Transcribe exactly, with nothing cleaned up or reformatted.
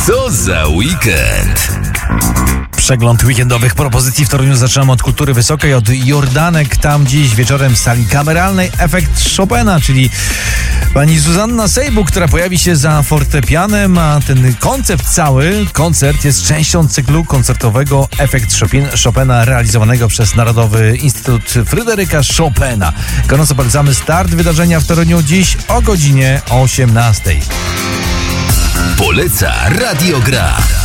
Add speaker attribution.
Speaker 1: Co za weekend?
Speaker 2: Przegląd weekendowych propozycji w Toruniu zaczynamy od Kultury Wysokiej, od Jordanek. Tam dziś wieczorem w sali kameralnej Efekt Chopina, czyli pani Zuzanna Sejbu, która pojawi się za fortepianem, a ten koncept cały, koncert jest częścią cyklu koncertowego Efekt Chopina realizowanego przez Narodowy Instytut Fryderyka Chopina. Gorąco polecamy start wydarzenia w Toruniu dziś o godzinie osiemnastej.
Speaker 1: Poleca Radio Gra.